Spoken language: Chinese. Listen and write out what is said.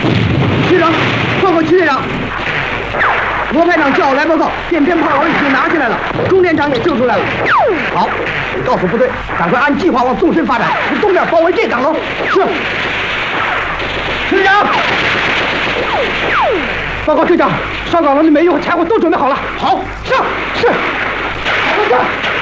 局长，报告局队长，罗排长叫我来报告，电鞭炮我已经拿下来了，钟连长也救出来了。好，你告诉部队，赶快按计划往纵深发展，从东面包围这岗楼。是。队长，报告队长，上岗楼的煤油和柴火都准备好了。好，上是。